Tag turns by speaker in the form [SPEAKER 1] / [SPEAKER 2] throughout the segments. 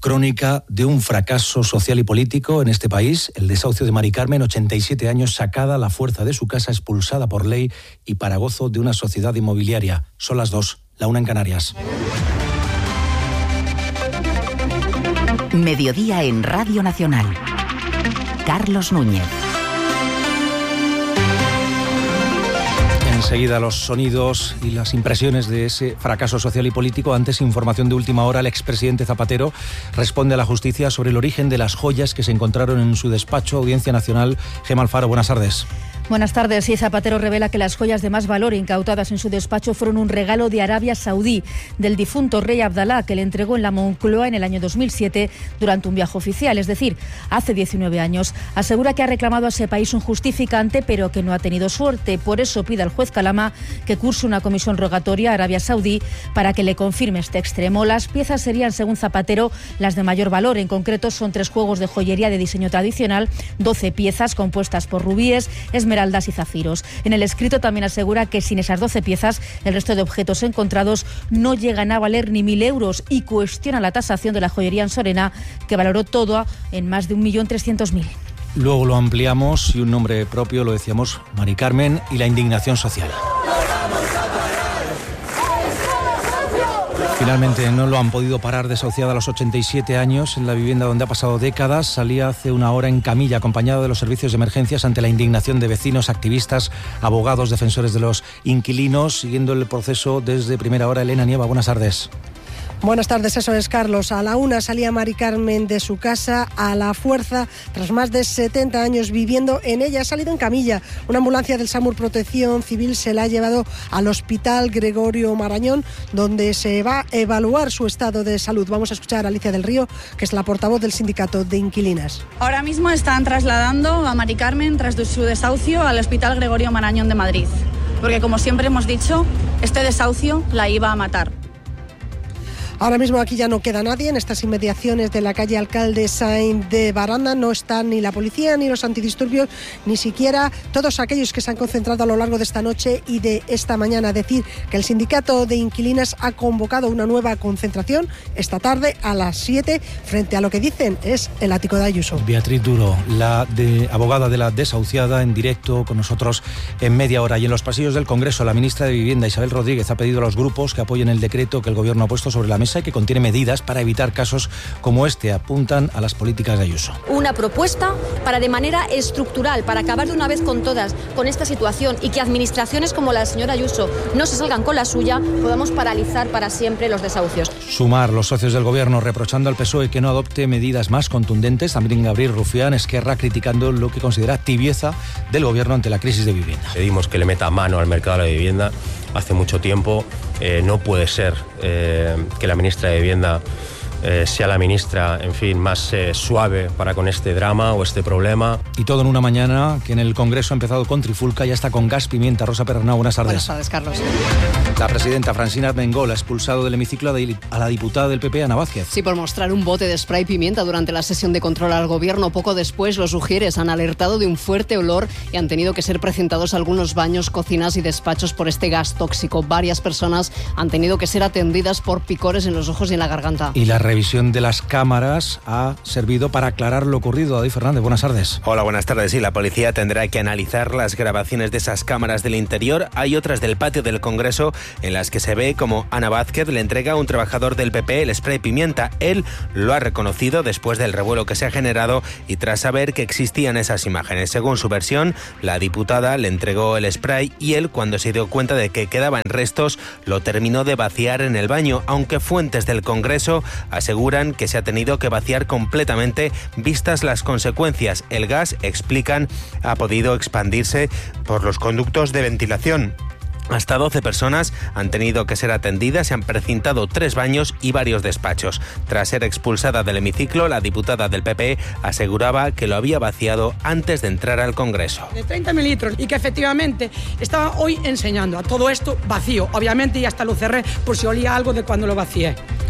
[SPEAKER 1] Crónica de un fracaso social y político en este país, el desahucio de Mari Carmen, 87 años, sacada a la fuerza de su casa, expulsada por ley y para gozo de una sociedad inmobiliaria. Son las 2, la 1 en Canarias.
[SPEAKER 2] Mediodía en Radio Nacional. Carlos Núñez.
[SPEAKER 1] Enseguida los sonidos y las impresiones de ese fracaso social y político. Antes, información de última hora. El expresidente Zapatero responde a la justicia sobre el origen de las joyas que se encontraron en su despacho. Audiencia Nacional. Gemma Alfaro, buenas tardes.
[SPEAKER 3] Buenas tardes. Y Zapatero revela que las joyas de más valor incautadas en su despacho fueron un regalo de Arabia Saudí del difunto rey Abdalá, que le entregó en la Moncloa en el año 2007 durante un viaje oficial, es decir, hace 19 años. Asegura que ha reclamado a ese país un justificante, pero que no ha tenido suerte. Por eso pide al juez Calama que curse una comisión rogatoria a Arabia Saudí para que le confirme este extremo. Las piezas serían, según Zapatero, las de mayor valor. En concreto, son 3 juegos de joyería de diseño tradicional, 12 piezas compuestas por rubíes, esmeraldas y zafiros. En el escrito también asegura que sin esas 12 piezas, el resto de objetos encontrados no llegan a valer ni 1.000 euros y cuestiona la tasación de la joyería en Sorena, que valoró todo en más de 1.300.000.
[SPEAKER 1] Luego lo ampliamos y un nombre propio, lo decíamos, Mari Carmen y la indignación social. Finalmente no lo han podido parar, desahuciada a los 87 años en la vivienda donde ha pasado décadas. Salía hace una hora en camilla acompañado de los servicios de emergencias ante la indignación de vecinos, activistas, abogados, defensores de los inquilinos. Siguiendo el proceso desde primera hora, Elena Nieva, buenas tardes.
[SPEAKER 4] Buenas tardes, eso es, Carlos. A la 1 salía Mari Carmen de su casa a la fuerza tras más de 70 años viviendo en ella. Ha salido en camilla. Una ambulancia del SAMUR Protección Civil se la ha llevado al Hospital Gregorio Marañón, donde se va a evaluar su estado de salud. Vamos a escuchar a Alicia del Río, que es la portavoz del sindicato de inquilinas.
[SPEAKER 5] Ahora mismo están trasladando a Mari Carmen, tras su desahucio, al Hospital Gregorio Marañón de Madrid. Porque, como siempre hemos dicho, este desahucio la iba a matar.
[SPEAKER 4] Ahora mismo aquí ya no queda nadie. En estas inmediaciones de la calle Alcalde Sainz de Baranda no están ni la policía ni los antidisturbios, ni siquiera todos aquellos que se han concentrado a lo largo de esta noche y de esta mañana. Decir que el sindicato de inquilinas ha convocado una nueva concentración esta tarde a las 7 frente a lo que dicen es el ático de Ayuso.
[SPEAKER 1] Beatriz Duro, la abogada de la desahuciada, en directo con nosotros en media hora. Y en los pasillos del Congreso, la ministra de Vivienda, Isabel Rodríguez, ha pedido a los grupos que apoyen el decreto que el Gobierno ha puesto sobre la mesa y que contiene medidas para evitar casos como este. Apuntan a las políticas de Ayuso.
[SPEAKER 6] Una propuesta para, de manera estructural, para acabar de una vez con todas con esta situación y que administraciones como la señora Ayuso no se salgan con la suya, podamos paralizar para siempre los desahucios.
[SPEAKER 1] Sumar, los socios del Gobierno reprochando al PSOE que no adopte medidas más contundentes. También Gabriel Rufián, Esquerra, criticando lo que considera tibieza del Gobierno ante la crisis de vivienda.
[SPEAKER 7] Pedimos que le meta mano al mercado de la vivienda hace mucho tiempo. No puede ser que la ministra de Vivienda sea la ministra, en fin, más suave para con este drama o este problema.
[SPEAKER 1] Y todo en una mañana que en el Congreso ha empezado con trifulca y hasta con gas pimienta. Rosa Perernau, buenas tardes.
[SPEAKER 8] Buenas tardes, Carlos.
[SPEAKER 1] La presidenta Francina Armengol ha expulsado del hemiciclo a la diputada del PP, Ana Vázquez.
[SPEAKER 8] Sí, por mostrar un bote de spray pimienta durante la sesión de control al Gobierno. Poco después, los ujieres han alertado de un fuerte olor y han tenido que ser presentados algunos baños, cocinas y despachos por este gas tóxico. Varias personas han tenido que ser atendidas por picores en los ojos y en la garganta.
[SPEAKER 1] Y la revisión de las cámaras ha servido para aclarar lo ocurrido. David Fernández, buenas tardes.
[SPEAKER 9] Hola, buenas tardes. Sí, la policía tendrá que analizar las grabaciones de esas cámaras del interior. Hay otras del patio del Congreso en las que se ve como Ana Vázquez le entrega a un trabajador del PP el spray pimienta. Él lo ha reconocido después del revuelo que se ha generado y tras saber que existían esas imágenes. Según su versión, la diputada le entregó el spray y él, cuando se dio cuenta de que quedaban restos, lo terminó de vaciar en el baño, aunque fuentes del Congreso aseguran que se ha tenido que vaciar completamente vistas las consecuencias. El gas, explican, ha podido expandirse por los conductos de ventilación. Hasta 12 personas han tenido que ser atendidas, se han precintado 3 baños y varios despachos. Tras ser expulsada del hemiciclo, la diputada del PP aseguraba que lo había vaciado antes de entrar al Congreso.
[SPEAKER 10] De 30 mililitros y que efectivamente estaba hoy enseñando a todo esto vacío. Obviamente y hasta lo cerré por si olía algo de cuando lo vacié.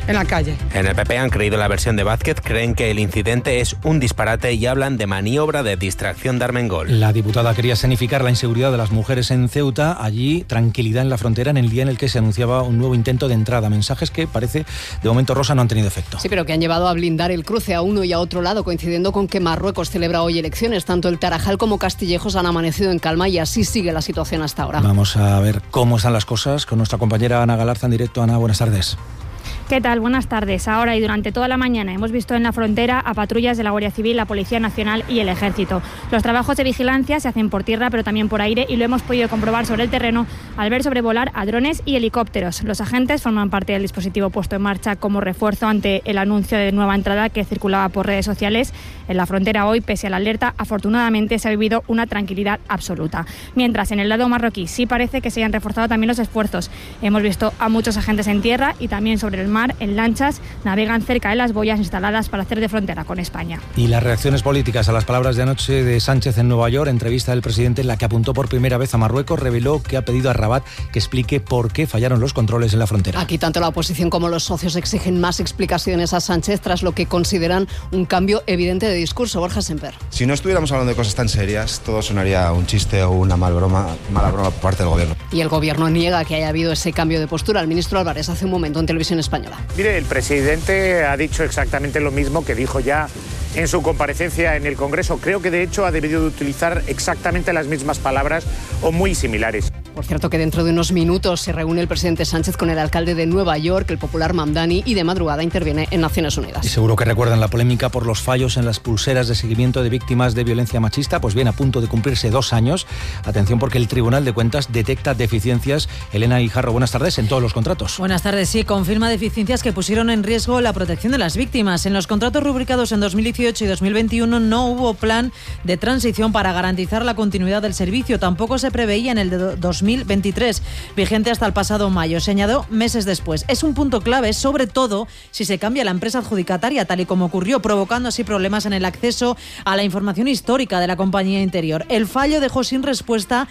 [SPEAKER 10] en la calle.
[SPEAKER 9] En el PP han creído la versión de Vázquez, creen que el incidente es un disparate y hablan de maniobra de distracción de Armengol.
[SPEAKER 1] La diputada quería escenificar la inseguridad de las mujeres en Ceuta, allí tranquilidad en la frontera en el día en el que se anunciaba un nuevo intento de entrada. Mensajes que parece, de momento, Rosa, no han tenido efecto.
[SPEAKER 8] Sí, pero que han llevado a blindar el cruce a uno y a otro lado, coincidiendo con que Marruecos celebra hoy elecciones. Tanto el Tarajal como Castillejos han amanecido en calma y así sigue la situación hasta ahora.
[SPEAKER 1] Vamos a ver cómo están las cosas con nuestra compañera Ana Galarza en directo. Ana, buenas tardes.
[SPEAKER 11] ¿Qué tal? Buenas tardes. Ahora y durante toda la mañana hemos visto en la frontera a patrullas de la Guardia Civil, la Policía Nacional y el Ejército. Los trabajos de vigilancia se hacen por tierra pero también por aire y lo hemos podido comprobar sobre el terreno al ver sobrevolar a drones y helicópteros. Los agentes forman parte del dispositivo puesto en marcha como refuerzo ante el anuncio de nueva entrada que circulaba por redes sociales. En la frontera hoy, pese a la alerta, afortunadamente se ha vivido una tranquilidad absoluta. Mientras en el lado marroquí sí parece que se hayan reforzado también los esfuerzos. Hemos visto a muchos agentes en tierra y también sobre el mar, en lanchas, navegan cerca de las boyas instaladas para hacer de frontera con España.
[SPEAKER 1] Y las reacciones políticas a las palabras de anoche de Sánchez en Nueva York, entrevista del presidente en la que apuntó por primera vez a Marruecos, reveló que ha pedido a Rabat que explique por qué fallaron los controles en la frontera.
[SPEAKER 8] Aquí tanto la oposición como los socios exigen más explicaciones a Sánchez tras lo que consideran un cambio evidente de discurso. Borja Semper.
[SPEAKER 12] Si no estuviéramos hablando de cosas tan serias, todo sonaría un chiste o una mala broma por parte del gobierno.
[SPEAKER 8] Y el gobierno niega que haya habido ese cambio de postura. El ministro Álvarez hace un momento en Televisión Española.
[SPEAKER 13] Mire, el presidente ha dicho exactamente lo mismo que dijo ya en su comparecencia en el Congreso. Creo que de hecho ha debido de utilizar exactamente las mismas palabras o muy similares.
[SPEAKER 8] Por cierto que dentro de unos minutos se reúne el presidente Sánchez con el alcalde de Nueva York, el popular Mamdani, y de madrugada interviene en Naciones Unidas.
[SPEAKER 1] Y seguro que recuerdan la polémica por los fallos en las pulseras de seguimiento de víctimas de violencia machista. Pues bien, a punto de cumplirse 2 años. Atención porque el Tribunal de Cuentas detecta deficiencias. Elena Guijarro, buenas tardes, en todos los contratos.
[SPEAKER 14] Buenas tardes, sí, confirma deficiencias que pusieron en riesgo la protección de las víctimas. En los contratos rubricados en 2018 y 2021 no hubo plan de transición para garantizar la continuidad del servicio. Tampoco se preveía en el de 2023, vigente hasta el pasado mayo. Se añadió meses después. Es un punto clave, sobre todo si se cambia la empresa adjudicataria, tal y como ocurrió, provocando así problemas en el acceso a la información histórica de la compañía interior. El fallo dejó sin respuesta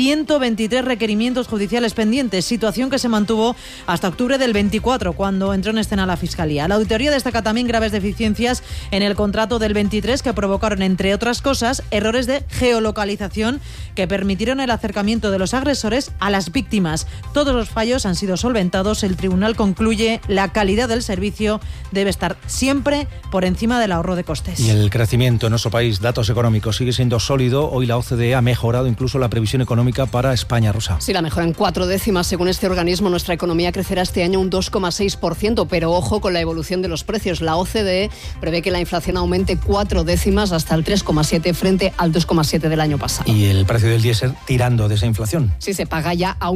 [SPEAKER 14] 123 requerimientos judiciales pendientes, situación que se mantuvo hasta octubre del 24, cuando entró en escena la Fiscalía. La auditoría destaca también graves deficiencias en el contrato del 23 que provocaron, entre otras cosas, errores de geolocalización que permitieron el acercamiento de los agresores a las víctimas. Todos los fallos han sido solventados. El tribunal concluye la calidad del servicio debe estar siempre por encima del ahorro de costes.
[SPEAKER 1] Y el crecimiento en nuestro país, datos económicos, sigue siendo sólido. Hoy la OCDE ha mejorado incluso la previsión económica para España, Rosa.
[SPEAKER 8] Sí, la mejora en 4 décimas. Según este organismo, nuestra economía crecerá este año un 2,6%, pero ojo con la evolución de los precios. La OCDE prevé que la inflación aumente 4 décimas hasta el 3,7 frente al 2,7 del año pasado.
[SPEAKER 1] Y el precio del diésel tirando de esa inflación.
[SPEAKER 8] Sí, se paga ya a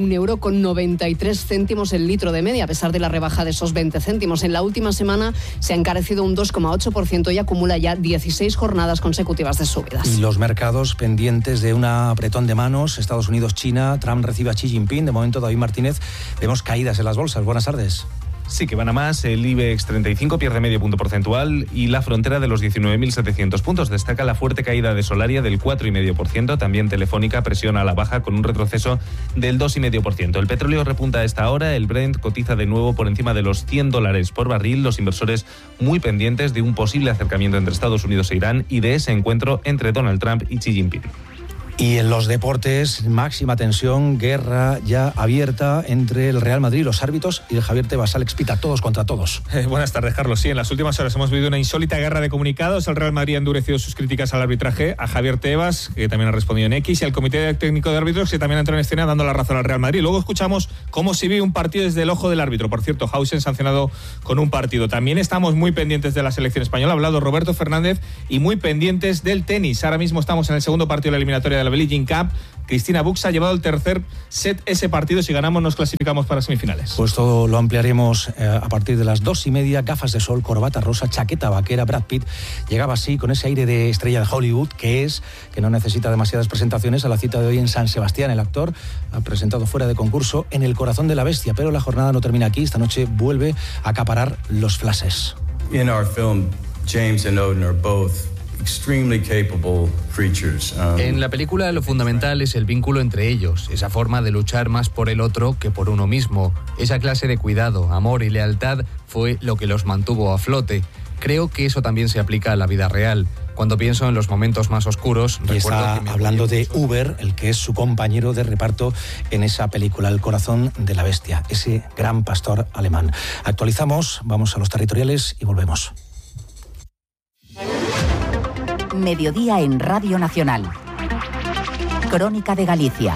[SPEAKER 8] €1,93 el litro de media, a pesar de la rebaja de esos 20 céntimos. En la última semana se ha encarecido un 2,8% y acumula ya 16 jornadas consecutivas de subidas.
[SPEAKER 1] Y los mercados pendientes de un apretón de manos. Estados Unidos, China, Trump recibe a Xi Jinping. De momento, David Martínez, vemos caídas en las bolsas. Buenas tardes.
[SPEAKER 15] Sí, que van a más. El IBEX 35 pierde medio punto porcentual y la frontera de los 19.700 puntos. Destaca la fuerte caída de Solaria del 4,5%. También Telefónica presiona a la baja con un retroceso del 2,5%. El petróleo repunta a esta hora. El Brent cotiza de nuevo por encima de los $100 por barril. Los inversores muy pendientes de un posible acercamiento entre Estados Unidos e Irán y de ese encuentro entre Donald Trump y Xi Jinping.
[SPEAKER 1] Y en los deportes, máxima tensión, guerra ya abierta entre el Real Madrid, los árbitros y el Javier Tebas. Alex Pita, todos contra todos.
[SPEAKER 16] Buenas tardes, Carlos. Sí, en las últimas horas hemos vivido una insólita guerra de comunicados. El Real Madrid ha endurecido sus críticas al arbitraje, a Javier Tebas, que también ha respondido en X, y al Comité Técnico de Árbitros, que también ha entrado en escena dando la razón al Real Madrid. Luego escuchamos cómo se vive un partido desde el ojo del árbitro. Por cierto, Hausen sancionado con un partido. También estamos muy pendientes de la selección española. Ha hablado Roberto Fernández, y muy pendientes del tenis. Ahora mismo estamos en el segundo partido de la eliminatoria de la Billie Jean Cup. Cristina Buxa ha llevado el tercer set ese partido. Si ganamos nos clasificamos para semifinales.
[SPEAKER 1] Pues todo lo ampliaremos a partir de las 2:30. Gafas de sol, corbata rosa, chaqueta vaquera. Brad Pitt llegaba así con ese aire de estrella de Hollywood que no necesita demasiadas presentaciones a la cita de hoy en San Sebastián. El actor ha presentado fuera de concurso En el corazón de la bestia, pero la jornada no termina aquí. Esta noche vuelve a acaparar los flashes.
[SPEAKER 17] In our film, James and Odin are both En la película lo fundamental es el vínculo entre ellos, esa forma de luchar más por el otro que por uno mismo. Esa clase de cuidado, amor y lealtad fue lo que los mantuvo a flote. Creo que eso también se aplica a la vida real. Cuando pienso en los momentos más oscuros,
[SPEAKER 1] y está hablando de Uber, el que es su compañero de reparto en esa película, El corazón de la bestia, ese gran pastor alemán. Actualizamos, vamos a los territoriales y volvemos.
[SPEAKER 2] Mediodía en Radio Nacional. Crónica de Galicia.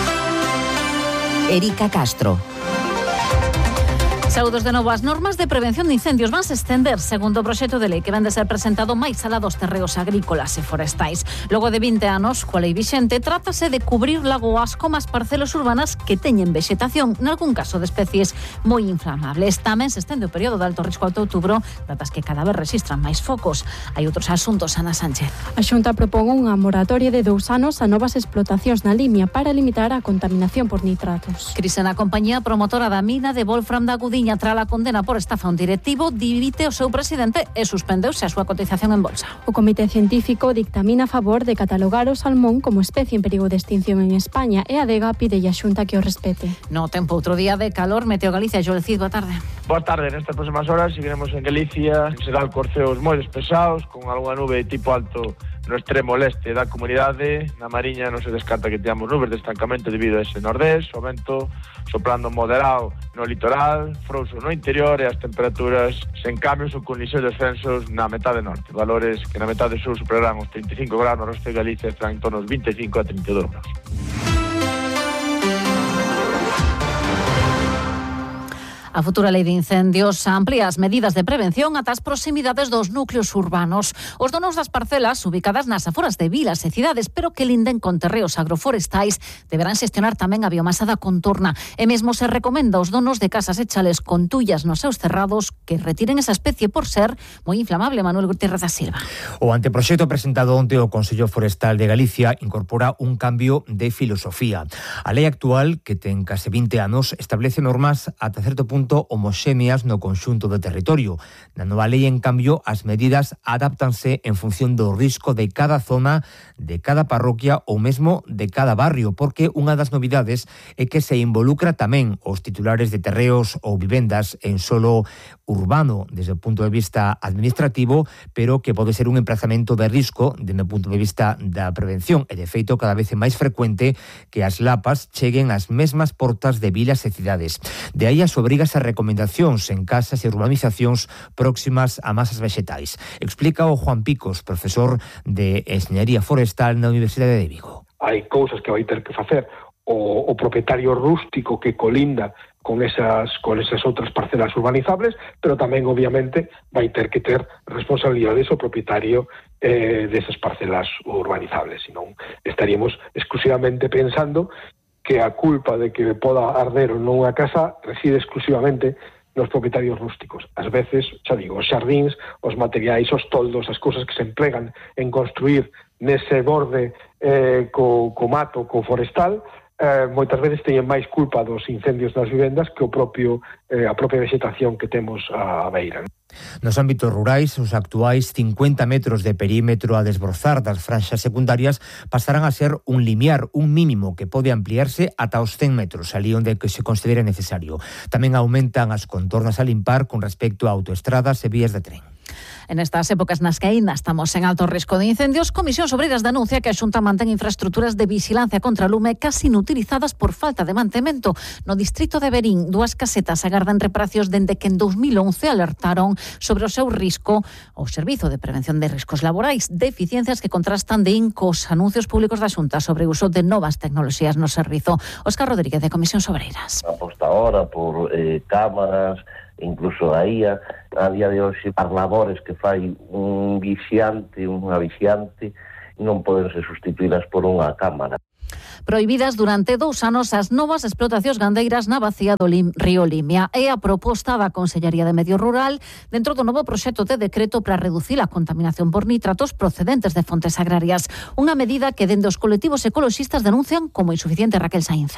[SPEAKER 2] Erika Castro.
[SPEAKER 18] Saúdos de novo. As normas de prevención de incendios vanse estender segundo o proxecto de lei que van de ser presentado máis alá dos terreos agrícolas e forestais. Logo de 20 anos, coa lei vixente, trátase de cubrir lagoas como as parcelas urbanas que teñen vexetación, nalgún caso de especies moi inflamables. Tamén se estende o período de alto risco ata outubro, datas que cada vez registran máis focos. Hai outros asuntos, Ana Sánchez.
[SPEAKER 19] A Xunta propón unha moratoria de 2 anos a novas explotacións na Limia para limitar a contaminación por nitratos.
[SPEAKER 18] Crise na compañía promotora da mina de Wolfram da Gudiña tras a condena por estafa a un directivo, dimite o seu presidente e suspendeuse a súa cotización en bolsa.
[SPEAKER 19] O Comité Científico dictamina a favor de catalogar o salmón como especie en perigo de extinción en España e a Adega pide a Xunta que o respete.
[SPEAKER 18] No tempo, outro día de calor, Meteo Galicia. Joel Cid, boa tarde.
[SPEAKER 20] Boa tarde, nestas próximas horas seguiremos en Galicia, serán corceos moi despesados, con algunha nube de tipo alto no extremo leste da comunidade. Na Mariña non se descarta que teamos nubes de estancamento debido a ese nordés, o vento soplando moderado no litoral, frouxo no interior e as temperaturas sen cambios ou con lixeiros descensos na metade norte, valores que na metade sur superarán os 35 graus, no resto de Galicia estarán en torno aos 25 a 32 graus.
[SPEAKER 18] A futura lei de incendios amplía as medidas de prevención ata as proximidades dos núcleos urbanos. Os donos das parcelas ubicadas nas aforas de vilas e cidades, pero que linden con terreos agroforestais, deberán xestionar tamén a biomasa da contorna. E mesmo se recomenda aos donos de casas e chales con tullas nos seus cerrados que retiren esa especie por ser moi inflamable. Manuel Gutiérrez da Silva.
[SPEAKER 21] O anteproxecto presentado onte ao Consello Forestal de Galicia incorpora un cambio de filosofía. A lei actual, que ten case 20 anos, establece normas ata certo punto homoxéneas no conxunto do territorio. Na nova lei, en cambio, as medidas adáptanse en función do risco de cada zona, de cada parroquia ou mesmo de cada barrio, porque unha das novidades é que se involucra tamén os titulares de terreos ou vivendas en solo urbano desde o punto de vista administrativo, pero que pode ser un emprazamento de risco desde o punto de vista da prevención, e de feito cada vez é máis frecuente que as lapas cheguen ás mesmas portas de vilas e cidades. De aí as obrigas a recomendacións en casas e urbanizacións próximas a masas vexetais. Explica o Juan Picos, profesor de Enxeñería Forestal na Universidade de Vigo.
[SPEAKER 22] Hai cousas que vai ter que facer o propietario rústico que colinda con esas outras parcelas urbanizables, pero tamén, obviamente, vai ter que ter responsabilidades o propietario desas parcelas urbanizables. Senón, estaríamos exclusivamente pensando que a culpa de que poda arder ou non unha casa reside exclusivamente nos propietarios rústicos. Ás veces, xa digo, os xardíns, os materiais, os toldos, as cousas que se emplegan en construir nese borde co mato, co forestal, moitas veces teñen máis culpa dos incendios das vivendas que a propia vegetación que temos á beira.
[SPEAKER 21] Nos ámbitos rurais, os actuais 50 metros de perímetro a desbrozar das franxas secundarias pasarán a ser un limiar, un mínimo que pode ampliarse ata os 100 metros, ali onde que se considere necesario. Tamén aumentan as contornas a limpar con respecto a autoestradas e vías de tren.
[SPEAKER 18] En estas épocas nas que aínda estamos en alto risco de incendios, Comisións Obreiras denuncia que a Xunta mantén infraestructuras de vigilancia contra lume casi inutilizadas por falta de mantemento. No distrito de Verín, 2 casetas agardan reparacións dende que en 2011 alertaron sobre o seu risco o Servizo de Prevención de Riscos Laborais, deficiencias que contrastan de cos anuncios públicos da Xunta sobre o uso de novas tecnoloxías no servizo. Óscar Rodríguez, de Comisións Obreiras.
[SPEAKER 23] Aposta ahora por cámaras, incluso a IA, a día de hoxe, as labores que fai un vixiante, unha vixiante, non poden ser sustituídas por unha cámara.
[SPEAKER 18] Prohibidas durante 2 anos as novas explotacións gandeiras na bacía do río Limia. É a proposta da Consellería de Medio Rural dentro do novo proxecto de decreto para reducir a contaminación por nitratos procedentes de fontes agrarias. Unha medida que dende os colectivos ecoloxistas denuncian como insuficiente. Raquel Sainza.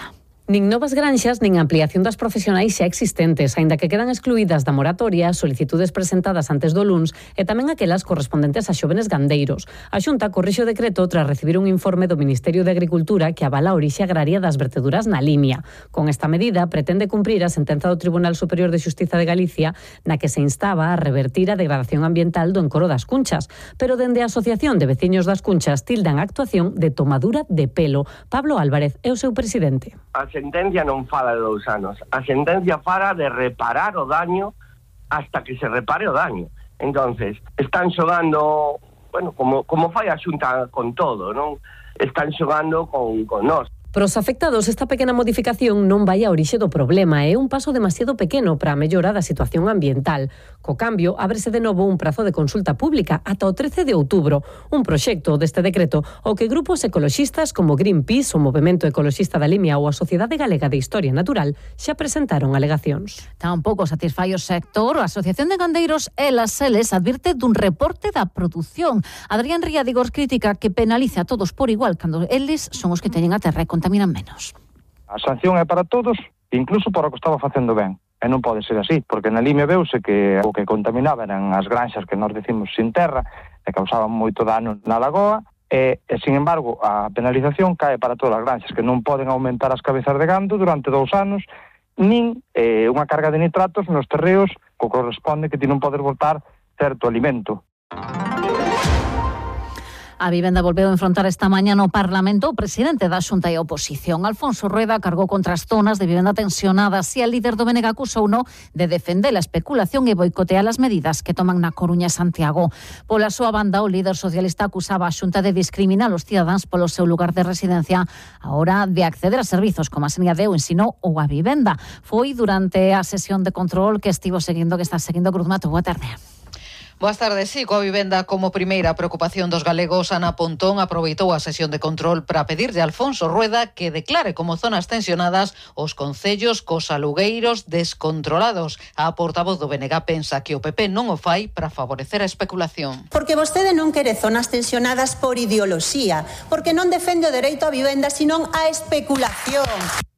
[SPEAKER 3] Nin novas granxas, nin ampliación das profesionais xa existentes, aínda que quedan excluídas da moratoria solicitudes presentadas antes do luns e tamén aquelas correspondentes a xóvenes gandeiros. A Xunta corrixe o decreto tras recibir un informe do Ministerio de Agricultura que avala a orixe agraria das verteduras na Limia. Con esta medida pretende cumprir a sentenza do Tribunal Superior de Xustiza de Galicia na que se instaba a revertir a degradación ambiental do encoro das Cunchas, pero dende a Asociación de Veciños das Cunchas tildan a actuación de tomadura de pelo. Pablo Álvarez é o seu presidente.
[SPEAKER 4] A sentencia non fala de 2 anos. A sentencia fala de reparar o daño hasta que se repare o daño. Entonces, están xogando, bueno, como fai a Xunta con todo, non? Están xogando con nós.
[SPEAKER 3] Para os afectados, esta pequena modificación non vai a orixe do problema, é un paso demasiado pequeno para a mellora da situación ambiental. Co cambio, ábrese de novo un prazo de consulta pública ata o 13 de outubro, un proxecto deste decreto o que grupos ecoloxistas como Greenpeace, o Movemento Ecoloxista da Limia ou a Sociedade Galega de Historia Natural xa presentaron alegacións.
[SPEAKER 18] Tampouco satisfai o sector. A Asociación de Gandeiros Elas Seles advirte dun reporte da produción. Adrián Riadigos critica que penaliza a todos por igual cando eles son os que teñen a terra e contaminan menos.
[SPEAKER 5] A sanción é para todos, incluso para o que estaba facendo ben. E non pode ser así, porque na Limia veuse que o que contaminaba eran as granxas que nós decimos sin terra e causaban moito dano na lagoa e sin embargo, a penalización cae para todas as granxas que non poden aumentar as cabezas de gando durante 2 anos nin unha carga de nitratos nos terreos que corresponde que ti non podes botar certo alimento.
[SPEAKER 18] A vivenda volveu a enfrontar esta mañá no Parlamento o presidente da Xunta e a oposición. Alfonso Rueda cargou contra as zonas de vivenda tensionadas e a líder do BNG acusouno de defender a especulación e boicotear as medidas que toman na Coruña e Santiago. Pola súa banda, o líder socialista acusaba a Xunta de discriminar os cidadáns polo seu lugar de residencia a hora de acceder a servizos como a sanidade, o ensino ou a vivenda. Foi durante a sesión de control que está seguindo Cruz Mato. Boa tarde.
[SPEAKER 24] Boas tardes, sí, coa vivenda como primeira preocupación dos galegos, Ana Pontón aproveitou a sesión de control para pedirlle a Alfonso Rueda que declare como zonas tensionadas os concellos cos alugueiros descontrolados. A portavoz do BNG pensa que o PP non o fai para favorecer a especulación.
[SPEAKER 25] Porque vostede non quere zonas tensionadas por ideoloxía, porque non defende o dereito á vivenda, senón á especulación.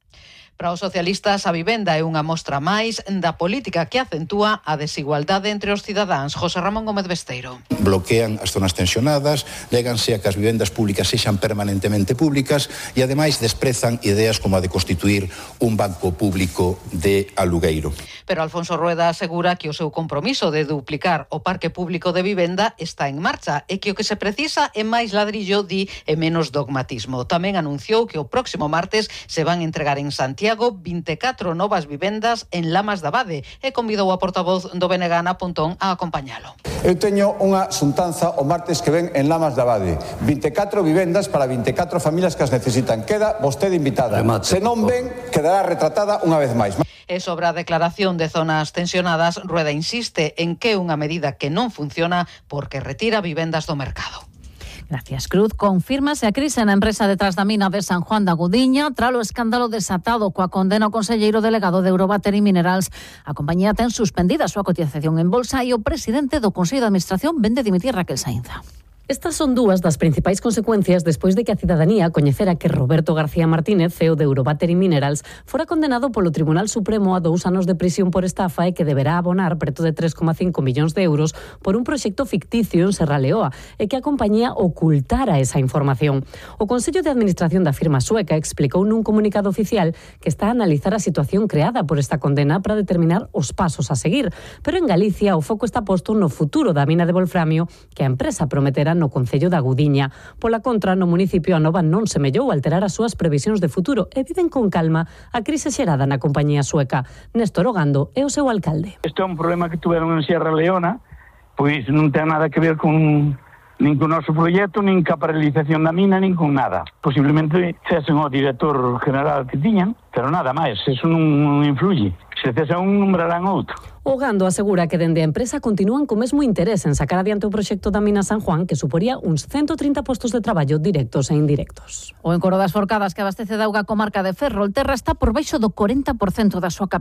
[SPEAKER 24] Para os socialistas, a vivenda é unha mostra máis da política que acentúa a desigualdade entre os cidadáns. José Ramón Gómez Besteiro.
[SPEAKER 26] Bloquean as zonas tensionadas, léganse a que as vivendas públicas sexan permanentemente públicas e, ademais, desprezan ideas como a de constituir un banco público de alugueiro.
[SPEAKER 24] Pero Alfonso Rueda asegura que o seu compromiso de duplicar o parque público de vivenda está en marcha e que o que se precisa é máis ladrillo, di, e menos dogmatismo. Tamén anunciou que o próximo martes se van entregar en Santiago 24 novas vivendas en Lamas de Abade e convidou a portavoz do BNG, Ana Pontón, a acompañalo.
[SPEAKER 27] Eu teño unha xuntanza o martes que ven en Lamas de Abade. 24 vivendas para 24 familias que as necesitan. Queda vostede invitada. Se non ven, quedará retratada unha vez máis.
[SPEAKER 24] E sobre a declaración de zonas tensionadas, Rueda insiste en que é unha medida que non funciona porque retira vivendas do mercado.
[SPEAKER 18] Gracias, Cruz. Confírmase a crise na empresa detrás da mina de San Juan da Gudiña tralo escándalo desatado coa condena ao conselleiro delegado de Eurobater e Minerals. A compañía ten suspendida a súa cotización en bolsa e o presidente do Consello de Administración vende dimitir Raquel Sainza.
[SPEAKER 3] Estas son dúas das principais consecuencias despois de que a cidadanía coñecera que Roberto García Martínez, CEO de Eurobater e Minerals, fora condenado polo Tribunal Supremo a 2 anos de prisión por estafa e que deberá abonar preto de 3,5 millóns de euros por un proxecto ficticio en Serra Leoa e que a compañía ocultara esa información. O Consello de Administración da firma sueca explicou nun comunicado oficial que está a analizar a situación creada por esta condena para determinar os pasos a seguir, pero en Galicia o foco está posto no futuro da mina de wolframio que a empresa prometera no Concello da Gudiña. Pola contra, no municipio Anova non semellou alterar as súas previsións de futuro e viven con calma a crise xerada na compañía sueca. Néstor Ogando é o seu alcalde.
[SPEAKER 28] Este é un problema que tuveron en Sierra Leona, pois non ten nada que ver con nin con o noso proxecto, nin ca paralización da mina, nin con nada. Posiblemente cesen o director general que tiñan, pero nada máis, eso non influye. Se cesa un, nombrarán outro.
[SPEAKER 3] O Gando asegura que dende a empresa continúan co mesmo interés en sacar adiante o proxecto da mina San Juan, que suporía uns 130 postos de traballo directos e indirectos.
[SPEAKER 18] O encoro das Forcadas, que abastece de auga a comarca de Ferrolterra, está por baixo do 40% da súa capacidade.